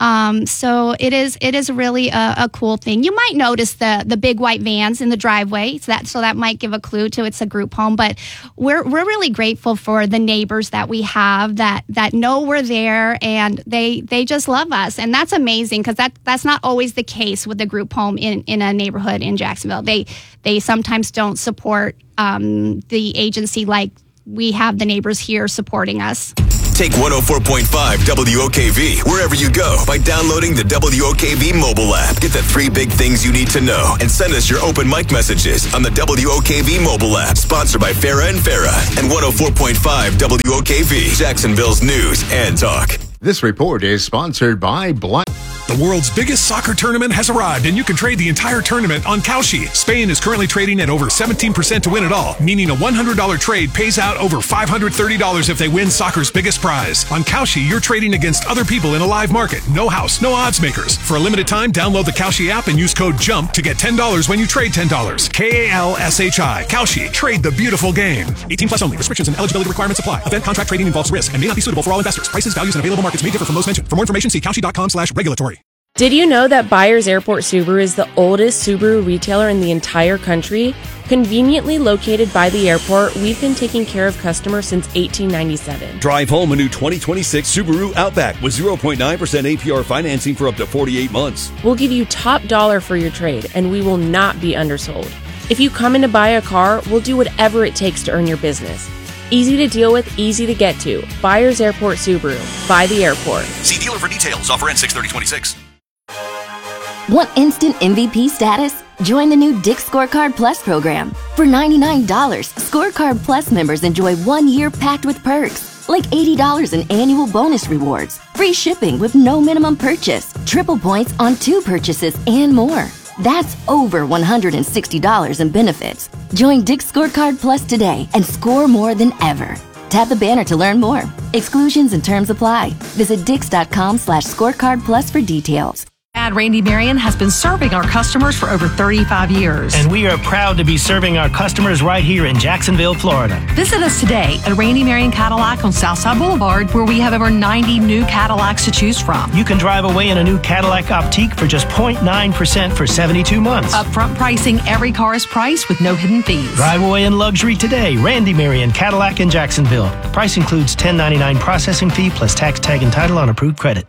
So it is really a cool thing. You might notice the big white vans in the driveway, so that might give a clue to it's a group home. But we're really grateful for the neighbors that we have that know we're there, and they just love us. us, and that's amazing because that's not always the case with the group home in a neighborhood in Jacksonville. They sometimes don't support the agency like we have the neighbors here supporting us. Take 104.5 WOKV wherever you go by downloading the WOKV mobile app. Get the 3 big things you need to know and send us your open mic messages on the WOKV mobile app. Sponsored by Farah and Farah and 104.5 WOKV, Jacksonville's news and talk. This report is sponsored by Black. The world's biggest soccer tournament has arrived, and you can trade the entire tournament on Kalshi. Spain is currently trading at over 17% to win it all, meaning a $100 trade pays out over $530 if they win soccer's biggest prize. On Kalshi, you're trading against other people in a live market. No house, no odds makers. For a limited time, download the Kalshi app and use code JUMP to get $10 when you trade $10. Kalshi. Kalshi. Trade the beautiful game. 18 plus only. Restrictions and eligibility requirements apply. Event contract trading involves risk and may not be suitable for all investors. Prices, values, and available markets may differ from those mentioned. For more information, see Kalshi.com/regulatory. Did you know that Byers Airport Subaru is the oldest Subaru retailer in the entire country? Conveniently located by the airport, we've been taking care of customers since 1897. Drive home a new 2026 Subaru Outback with 0.9% APR financing for up to 48 months. We'll give you top dollar for your trade, and we will not be undersold. If you come in to buy a car, we'll do whatever it takes to earn your business. Easy to deal with, easy to get to. Byers Airport Subaru. By the airport. See dealer for details. Offer ends 6/30/26. Want instant MVP status? Join the new Dick's Scorecard Plus program. For $99, Scorecard Plus members enjoy 1 year packed with perks, like $80 in annual bonus rewards, free shipping with no minimum purchase, triple points on 2 purchases, and more. That's over $160 in benefits. Join Dick's Scorecard Plus today and score more than ever. Tap the banner to learn more. Exclusions and terms apply. Visit Dix.com/scorecard plus for details. Randy Marion has been serving our customers for over 35 years. And we are proud to be serving our customers right here in Jacksonville, Florida. Visit us today at Randy Marion Cadillac on Southside Boulevard, where we have over 90 new Cadillacs to choose from. You can drive away in a new Cadillac Optique for just 0.9% for 72 months. Upfront pricing, every car is priced with no hidden fees. Drive away in luxury today. Randy Marion Cadillac in Jacksonville. Price includes $10.99 processing fee plus tax, tag, and title on approved credit.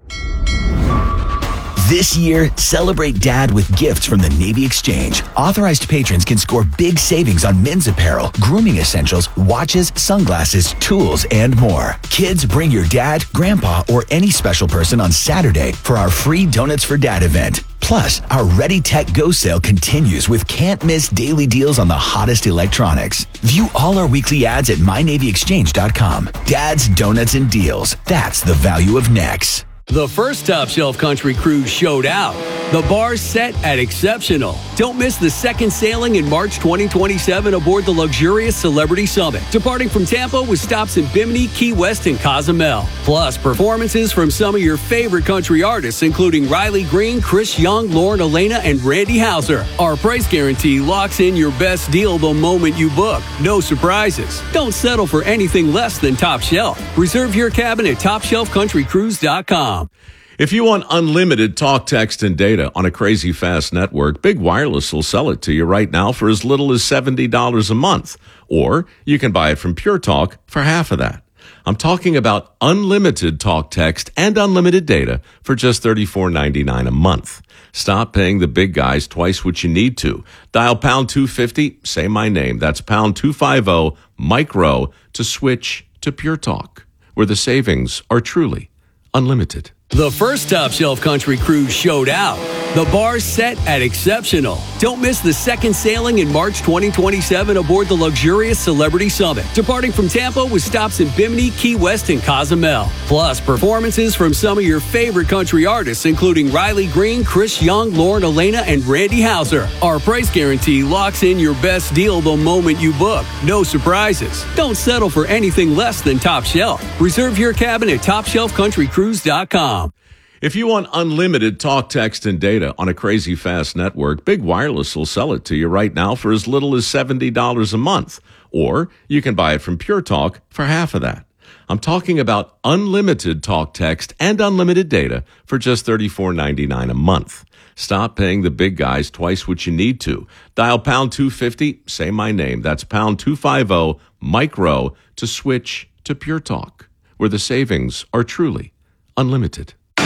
This year, celebrate Dad with gifts from the Navy Exchange. Authorized patrons can score big savings on men's apparel, grooming essentials, watches, sunglasses, tools, and more. Kids, bring your dad, grandpa, or any special person on Saturday for our free Donuts for Dad event. Plus, our Ready Tech Go sale continues with can't-miss daily deals on the hottest electronics. View all our weekly ads at mynavyexchange.com. Dad's Donuts and Deals. That's the value of Nex. The first Top Shelf Country Cruise showed out. The bar's set at Exceptional. Don't miss the second sailing in March 2027 aboard the luxurious Celebrity Summit, departing from Tampa with stops in Bimini, Key West, and Cozumel. Plus, performances from some of your favorite country artists, including Riley Green, Chris Young, Lauren Elena, and Randy Houser. Our price guarantee locks in your best deal the moment you book. No surprises. Don't settle for anything less than Top Shelf. Reserve your cabin at TopShelfCountryCruise.com. If you want unlimited talk, text, and data on a crazy fast network, Big Wireless will sell it to you right now for as little as $70 a month. Or you can buy it from Pure Talk for half of that. I'm talking about unlimited talk, text, and unlimited data for just $34.99 a month. Stop paying the big guys twice what you need to. Dial pound 250, say my name. That's pound 250 micro to switch to Pure Talk, where the savings are truly unlimited. The first Top Shelf Country Cruise showed out. The bar's set at Exceptional. Don't miss the second sailing in March 2027 aboard the luxurious Celebrity Summit, departing from Tampa with stops in Bimini, Key West, and Cozumel. Plus, performances from some of your favorite country artists, including Riley Green, Chris Young, Lauren Elena, and Randy Houser. Our price guarantee locks in your best deal the moment you book. No surprises. Don't settle for anything less than Top Shelf. Reserve your cabin at TopShelfCountryCruise.com. If you want unlimited talk, text, and data on a crazy fast network, Big Wireless will sell it to you right now for as little as $70 a month. Or you can buy it from Pure Talk for half of that. I'm talking about unlimited talk, text, and unlimited data for just $34.99 a month. Stop paying the big guys twice what you need to. Dial pound 250, say my name. That's pound 250 micro to switch to Pure Talk, where the savings are truly unlimited.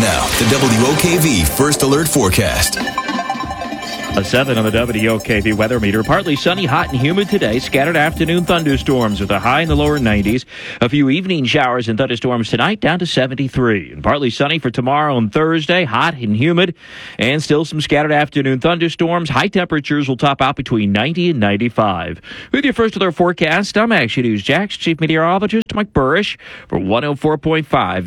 Now, the WOKV First Alert Forecast. A 7 on the WOKV weather meter. Partly sunny, hot and humid today. Scattered afternoon thunderstorms with a high in the lower 90s. A few evening showers and thunderstorms tonight down to 73. And partly sunny for tomorrow and Thursday. Hot and humid. And still some scattered afternoon thunderstorms. High temperatures will top out between 90 and 95. With your First Alert Forecast, I'm Action News Jax Chief Meteorologist Mike Burrish for 104.5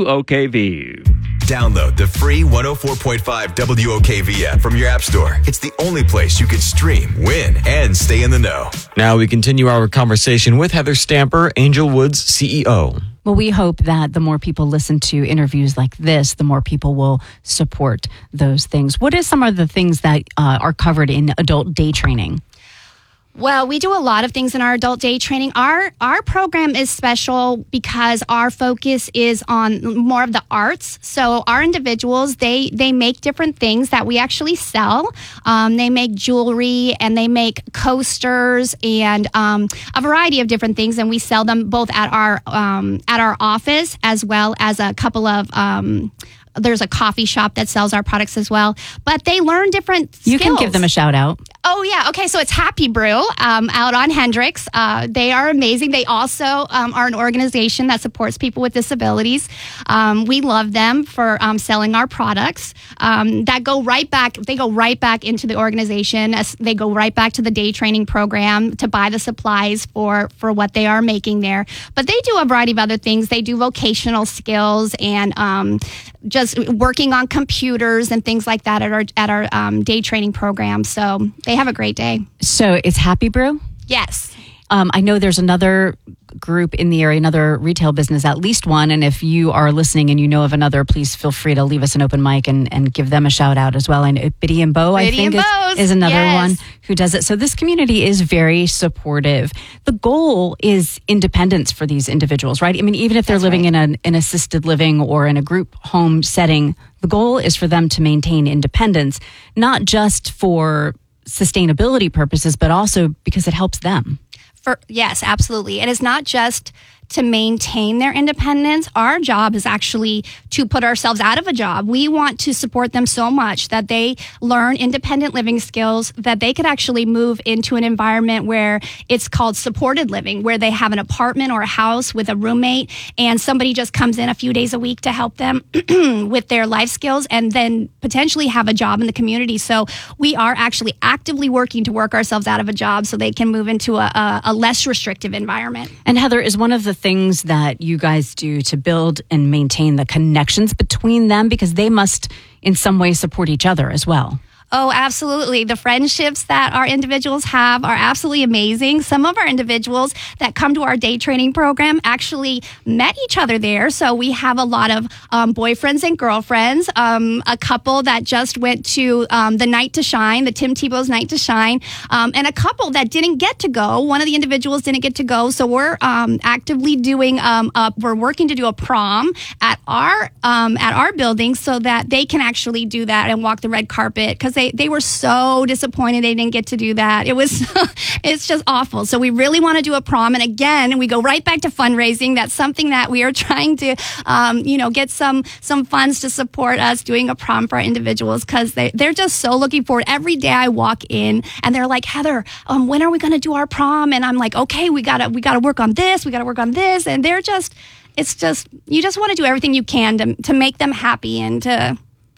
WOKV. Download the free 104.5 WOKV app from your app store. It's the only place you can stream, win, and stay in the know. Now we continue our conversation with Heather Stamper, Angel Woods CEO. Well, we hope that the more people listen to interviews like this, the more people will support those things. What are some of the things that are covered in adult day training? Well, we do a lot of things in our adult day training. Our program is special because our focus is on more of the arts. So our individuals, they make different things that we actually sell. They make jewelry and they make coasters and a variety of different things, and we sell them both at our office as well as a couple of. There's a coffee shop that sells our products as well, but they learn different skills. You can give them a shout out. Oh, yeah. Okay, so it's Happy Brew out on Hendricks. They are amazing. They also are an organization that supports people with disabilities. We love them for selling our products that go right back. They go right back into the organization. They go right back to the day training program to buy the supplies for what they are making there. But they do a variety of other things. They do vocational skills and just working on computers and things like that at our day training program. So they have a great day. So it's Happy Brew? Yes. I know there's another group in the area, another retail business, at least one. And if you are listening and you know of another, please feel free to leave us an open mic and give them a shout out as well. And Biddy and Bo, I think, is another one who does it. So this community is very supportive. The goal is independence for these individuals, right? I mean, even if they're living in an assisted living or in a group home setting, the goal is for them to maintain independence, not just for sustainability purposes, but also because it helps them. Yes, absolutely. It is not just to maintain their independence. Our job is actually to put ourselves out of a job. We want to support them so much that they learn independent living skills, that they could actually move into an environment where it's called supported living, where they have an apartment or a house with a roommate and somebody just comes in a few days a week to help them with their life skills and then potentially have a job in the community. So we are actually actively working to work ourselves out of a job so they can move into a less restrictive environment. And Heather, is one of the things that you guys do to build and maintain the connections between them, because they must in some way support each other as well? Oh, absolutely. The friendships that our individuals have are absolutely amazing. Some of our individuals that come to our day training program actually met each other there. So we have a lot of boyfriends and girlfriends, a couple that just went to the Night to Shine, the Tim Tebow's Night to Shine, and a couple that didn't get to go. One of the individuals didn't get to go. So we're actively doing, we're working to do a prom at our building so that they can actually do that and walk the red carpet, because they were so disappointed they didn't get to do that. It's just awful. So we really want to do a prom. And again, we go right back to fundraising. That's something that we are trying to, get some funds to support us doing a prom for our individuals, because they're just so looking forward. Every day I walk in and they're like, Heather, when are we going to do our prom? And I'm like, okay, we gotta work on this. We gotta work on this. And you just want to do everything you can to make them happy and to,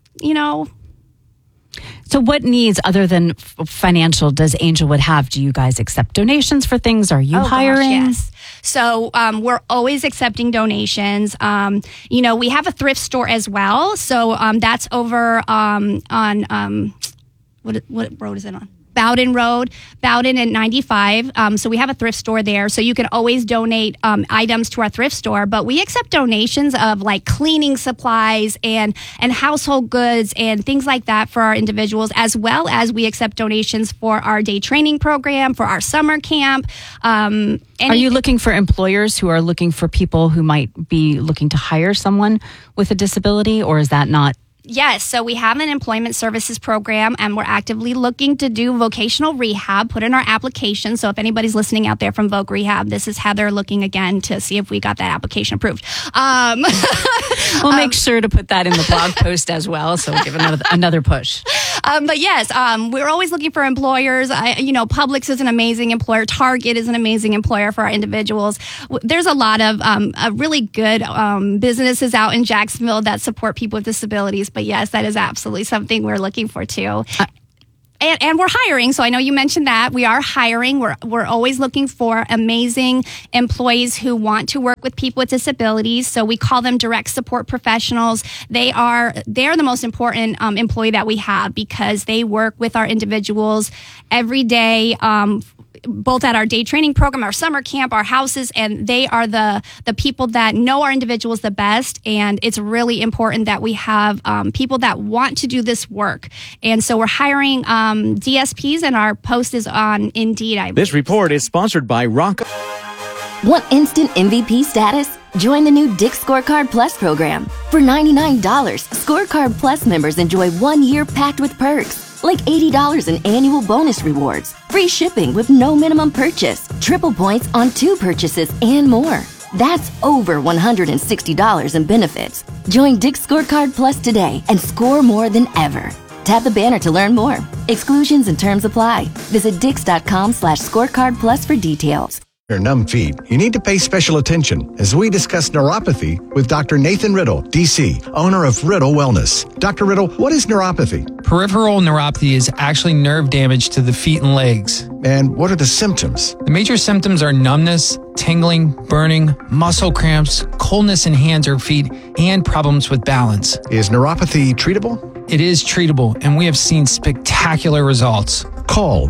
So what needs other than financial does Angelwood have? Do you guys accept donations for things? Are you hiring? Gosh, yes. So we're always accepting donations. We have a thrift store as well. So that's over on what road is it on? Bowden Road, Bowden and 95. So we have a thrift store there. So you can always donate items to our thrift store. But we accept donations of like cleaning supplies and household goods and things like that for our individuals, as well as we accept donations for our day training program, for our summer camp. Are you looking for employers who are looking for people who might be looking to hire someone with a disability, or is that not? Yes, so we have an employment services program, and we're actively looking to do vocational rehab, put in our application. So if anybody's listening out there from Voc Rehab, this is Heather looking again to see if we got that application approved. We'll make sure to put that in the blog post as well, so we'll give another push. But yes, we're always looking for employers. Publix is an amazing employer. Target is an amazing employer for our individuals. There's a lot of really good businesses out in Jacksonville that support people with disabilities. But yes, that is absolutely something we're looking for too. And we're hiring. So I know you mentioned that. We are hiring. We're always looking for amazing employees who want to work with people with disabilities. So we call them direct support professionals. They're the most important employee that we have because they work with our individuals every day, both at our day training program, our summer camp, our houses, and they are the people that know our individuals the best. And it's really important that we have people that want to do this work. And so we're hiring DSPs, and our post is on Indeed, I believe. This report is sponsored by Rock. Want instant MVP status? Join the new Dick's Scorecard Plus program. For $99, Scorecard Plus members enjoy 1 year packed with perks, like $80 in annual bonus rewards, free shipping with no minimum purchase, triple points on 2 purchases, and more. That's over $160 in benefits. Join Dick's Scorecard Plus today and score more than ever. Tap the banner to learn more. Exclusions and terms apply. Visit dix.com/scorecard plus for details. Your numb feet, you need to pay special attention as we discuss neuropathy with Dr. Nathan Riddle, DC, owner of Riddle Wellness. Dr. Riddle, what is neuropathy? Peripheral neuropathy is actually nerve damage to the feet and legs. And what are the symptoms? The major symptoms are numbness, tingling, burning, muscle cramps, coldness in hands or feet, and problems with balance. Is neuropathy treatable? It is treatable, and we have seen spectacular results. Call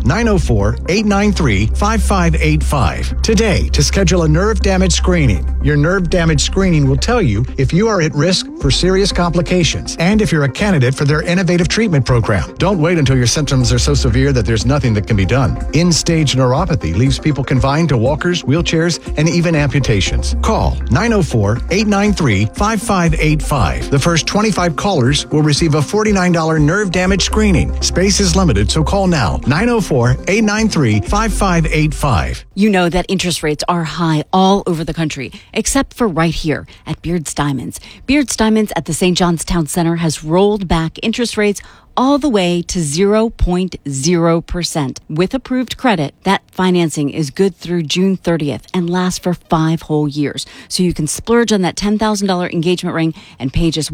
904-893-5585 today to schedule a nerve damage screening. Your nerve damage screening will tell you if you are at risk for serious complications and if you're a candidate for their innovative treatment program. Don't wait until your symptoms are so severe that there's nothing that can be done. End-stage neuropathy leaves people confined to walkers, wheelchairs, and even amputations. Call 904-893-5585. The first 25 callers will receive a $49 nerve damage screening. Space is limited, so call now. 904-893-5585. You know that interest rates are high all over the country, except for right here at Beards Diamonds. Beards Diamonds at the St. John's Town Center has rolled back interest rates all the way to 0.0%. With approved credit, that financing is good through June 30th and lasts for 5 whole years. So you can splurge on that $10,000 engagement ring and pay just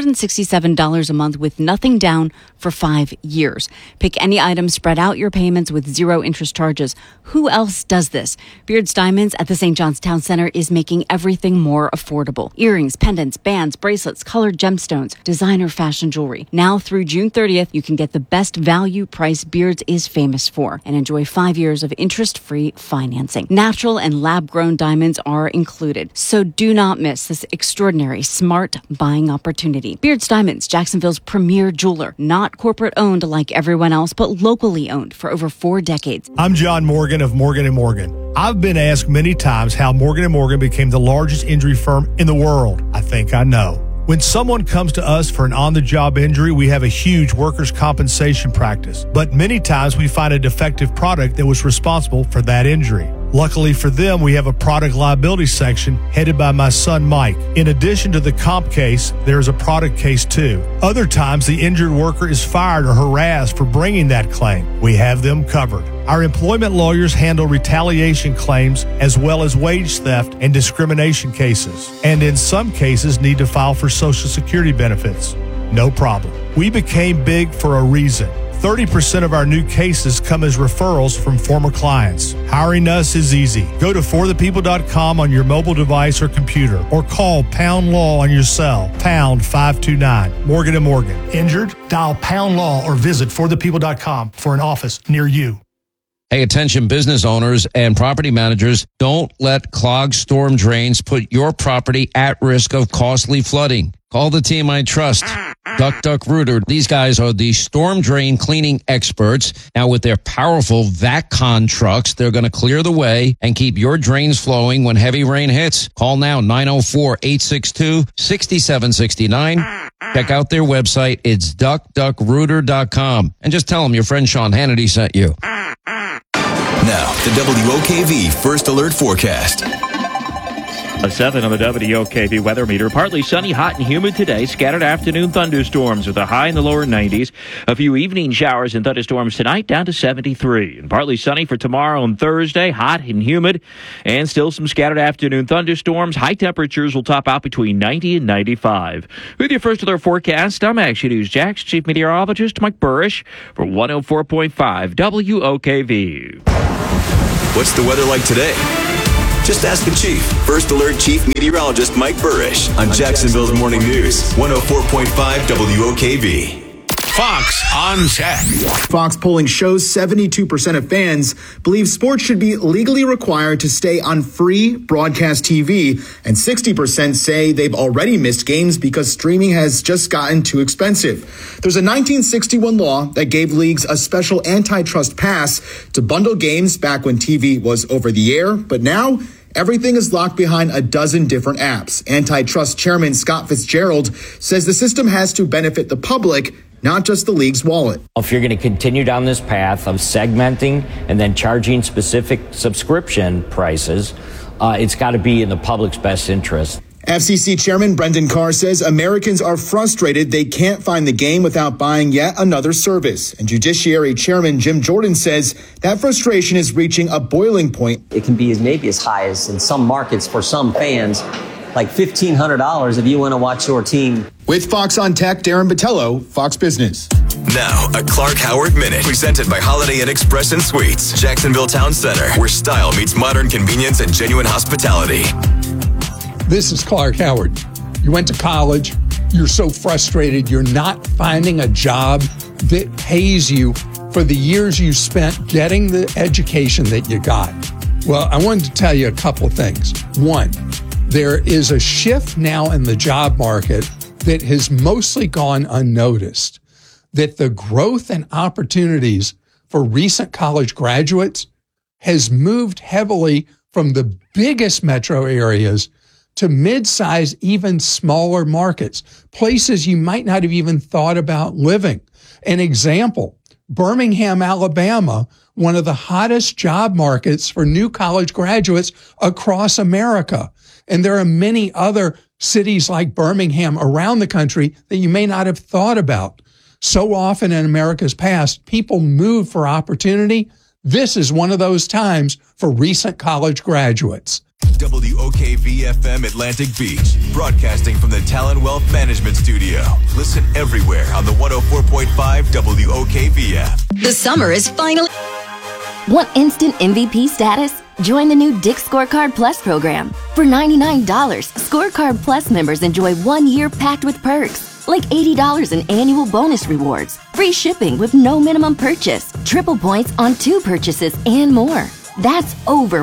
$167 a month with nothing down for 5 years. Pick any item, spread out your payments with 0 interest charges. Who else does this? Beards Diamonds at the St. John's Town Center is making everything more affordable. Earrings, pendants, bands, bracelets, colored gemstones, designer fashion jewelry. Now through June 30th, you can get the best value price Beards is famous for and enjoy 5 years of interest-free financing. Natural and lab-grown diamonds are included, so do not miss this extraordinary smart buying opportunity. Beards Diamonds, Jacksonville's premier jeweler, not corporate owned like everyone else, but locally owned for over 4 decades. I'm John Morgan of Morgan & Morgan. I've been asked many times how Morgan & Morgan became the largest injury firm in the world. I think I know. When someone comes to us for an on-the-job injury, we have a huge workers' compensation practice. But many times we find a defective product that was responsible for that injury. Luckily for them, we have a product liability section headed by my son, Mike. In addition to the comp case, there is a product case too. Other times, the injured worker is fired or harassed for bringing that claim. We have them covered. Our employment lawyers handle retaliation claims as well as wage theft and discrimination cases, and in some cases need to file for Social Security benefits. No problem. We became big for a reason. 30% of our new cases come as referrals from former clients. Hiring us is easy. Go to forthepeople.com on your mobile device or computer, or call Pound Law on your cell, pound 529. Morgan & Morgan. Injured? Dial Pound Law or visit forthepeople.com for an office near you. Hey, attention business owners and property managers, don't let clogged storm drains put your property at risk of costly flooding. Call the team I trust. Duck Rooter. These guys are the storm drain cleaning experts. Now with their powerful VACCON trucks, they're going to clear the way and keep your drains flowing when heavy rain hits. Call now 904-862-6769. Check out their website. It's duckrooter.com. And just tell them your friend Sean Hannity sent you. Now, the WOKV First Alert Forecast. A 7 on the WOKV weather meter. Partly sunny, hot and humid today. Scattered afternoon thunderstorms with a high in the lower 90s. A few evening showers and thunderstorms tonight down to 73. And partly sunny for tomorrow and Thursday. Hot and humid. And still some scattered afternoon thunderstorms. High temperatures will top out between 90 and 95. With your first alert forecast, I'm Action News Jax Chief Meteorologist Mike Burrish for 104.5 WOKV. What's the weather like today? Just ask the Chief. First Alert Chief Meteorologist Mike Burrish on Jacksonville's Morning News, 104.5 WOKV. Fox on Tech. Fox polling shows 72% of fans believe sports should be legally required to stay on free broadcast TV, and 60% say they've already missed games because streaming has just gotten too expensive. There's a 1961 law that gave leagues a special antitrust pass to bundle games back when TV was over the air, but now everything is locked behind a dozen different apps. Antitrust Chairman Scott Fitzgerald says the system has to benefit the public, not just the league's wallet. If you're going to continue down this path of segmenting and then charging specific subscription prices, it's got to be in the public's best interest. FCC Chairman Brendan Carr says Americans are frustrated they can't find the game without buying yet another service. And Judiciary Chairman Jim Jordan says that frustration is reaching a boiling point. It can be maybe as high as in some markets for some fans, like $1,500 if you want to watch your team. With Fox on Tech, Darren Botello, Fox Business. Now, a Clark Howard Minute, presented by Holiday Inn Express and Suites, Jacksonville Town Center, where style meets modern convenience and genuine hospitality. This is Clark Howard. You went to college. You're so frustrated you're not finding a job that pays you for the years you spent getting the education that you got. Well, I wanted to tell you a couple of things. One, there is a shift now in the job market that has mostly gone unnoticed, that the growth and opportunities for recent college graduates has moved heavily from the biggest metro areas to mid-size, even smaller markets, places you might not have even thought about living. An example, Birmingham, Alabama, one of the hottest job markets for new college graduates across America. And there are many other cities like Birmingham around the country that you may not have thought about. So often in America's past, people move for opportunity. This is one of those times for recent college graduates. WOKV-FM Atlantic Beach, broadcasting from the Talon Wealth Management Studio. Listen everywhere on the 104.5 WOKV app. The summer is finally... Want instant MVP status? Join the new Dick's Scorecard Plus program. For $99, Scorecard Plus members enjoy 1 year packed with perks, like $80 in annual bonus rewards, free shipping with no minimum purchase, triple points on 2 purchases, and more. That's over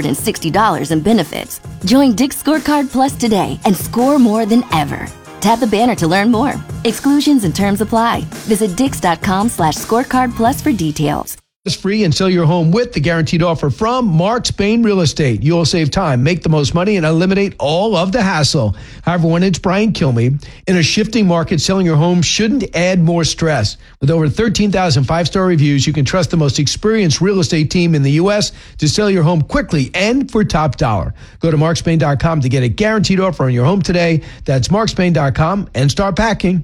$160 in benefits. Join Dick's Scorecard Plus today and score more than ever. Tap the banner to learn more. Exclusions and terms apply. Visit Dix.com/scorecard plus for details. Free and sell your home with the guaranteed offer from Mark Spain Real Estate. You'll save time, make the most money, and eliminate all of the hassle. However, when it's Brian Kilmeade, in a shifting market, selling your home shouldn't add more stress. With over 13,000 5-star reviews, you can trust the most experienced real estate team in the U.S. to sell your home quickly and for top dollar. Go to markspain.com to get a guaranteed offer on your home today. That's markspain.com and start packing.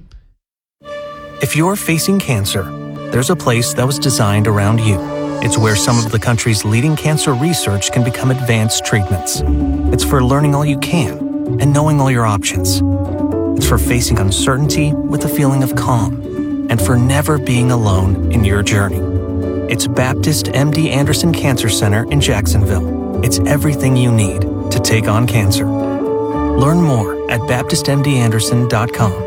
If you're facing cancer, there's a place that was designed around you. It's where some of the country's leading cancer research can become advanced treatments. It's for learning all you can and knowing all your options. It's for facing uncertainty with a feeling of calm and for never being alone in your journey. It's Baptist MD Anderson Cancer Center in Jacksonville. It's everything you need to take on cancer. Learn more at BaptistMDAnderson.com.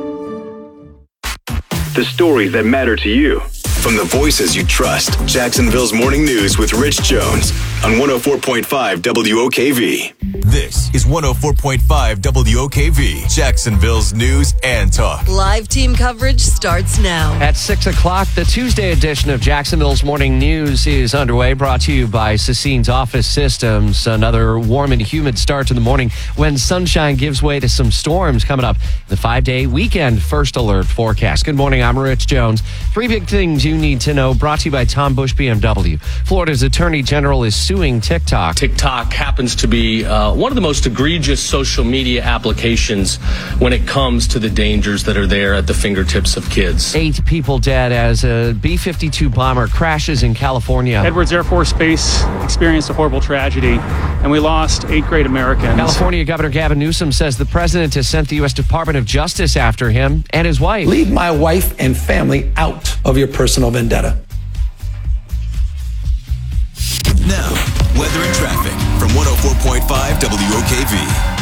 The stories that matter to you. From the voices you trust, Jacksonville's Morning News with Rich Jones on 104.5 WOKV. This is 104.5 WOKV, Jacksonville's news and talk. Live team coverage starts now. At 6 o'clock, the Tuesday edition of Jacksonville's Morning News is underway, brought to you by Sassine's Office Systems. Another warm and humid start to the morning when sunshine gives way to some storms coming up. The 5-day weekend first alert forecast. Good morning, I'm Rich Jones. 3 big things you need to know, brought to you by Tom Bush BMW. Florida's Attorney General is suing TikTok. TikTok happens to be one of the most egregious social media applications when it comes to the dangers that are there at the fingertips of kids. 8 people dead as a B-52 bomber crashes in California. Edwards Air Force Base experienced a horrible tragedy, and we lost 8 great Americans. California Governor Gavin Newsom says the president has sent the U.S. Department of Justice after him and his wife. Leave my wife and family out of your personal vendetta. Now, weather and traffic from 104.5 WOKV.